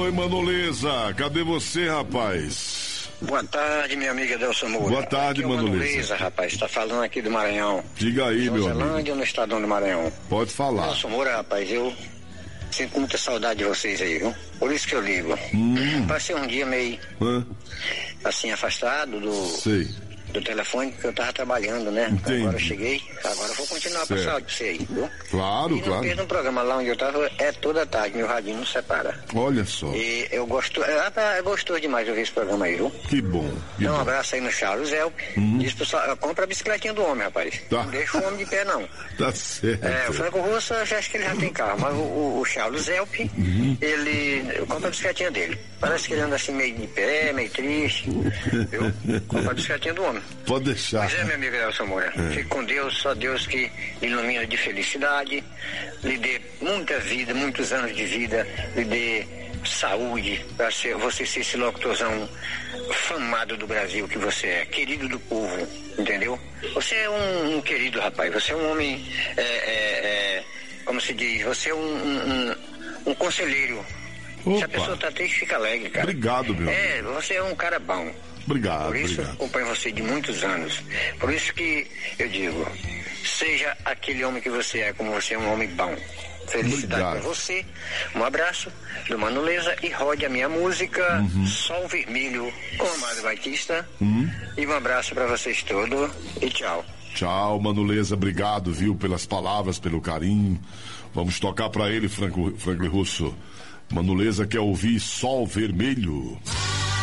Oi, Manoleza, cadê você, rapaz? Boa tarde, minha amiga Delson Moura. Boa tarde, Manoleza, rapaz, tá falando aqui do Maranhão. Diga aí, meu amigo. Zelândia, no estadão do Maranhão. Pode falar. Delson Moura, rapaz, eu sinto muita saudade de vocês aí, viu? Por isso que eu ligo. Passei um dia meio, assim, afastado do telefone, porque eu tava trabalhando, né? Entendi. Agora eu cheguei, agora eu vou continuar pra saúde pra você aí, viu? Claro, e não perda um programa lá onde eu tava, é toda tarde, meu radinho não separa. Olha só. E eu gosto, é gostoso demais de ouvir esse programa aí, viu? Que bom. Dá um abraço aí no Charles Elp. Diz pro pessoal, compra a bicicletinha do homem, rapaz. Tá. Não deixa o homem de pé, não. Tá certo. O Franco Russo, eu já acho que ele já tem carro, mas o Charles Elp, eu compro a bicicletinha dele. Parece que ele anda assim meio de pé, meio triste, viu? Compra a bicicletinha do homem. Pode deixar. Pois é, meu amigo Nelson Moura. Fique com Deus, só Deus que ilumina de felicidade, lhe dê muita vida, muitos anos de vida, lhe dê saúde, para você ser esse locutorzão famado do Brasil que você é, querido do povo, entendeu? Você é um querido rapaz, você é um homem, como se diz, você é um conselheiro. Opa. Se a pessoa tá triste, fica alegre, cara. Obrigado, meu amigo. Você é um cara bom. Obrigado, Por isso, obrigado. acompanho você de muitos anos. Por isso que eu digo, seja aquele homem que você é, como você é um homem bom. Felicidade para você. Um abraço do Manoleza e rode a minha música Sol Vermelho com o Amado Batista. E um abraço para vocês todos e tchau. Tchau, Manoleza, obrigado, viu, pelas palavras, pelo carinho. Vamos tocar para ele, Franco Russo. Manoleza quer ouvir Sol Vermelho.